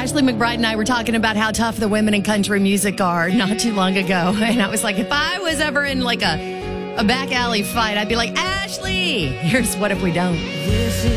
Ashley McBride and I were talking about how tough the women in country music are not too long ago. And I was like, if I was ever in like a back alley fight, I'd be like, Ashley, here's What If We Don't.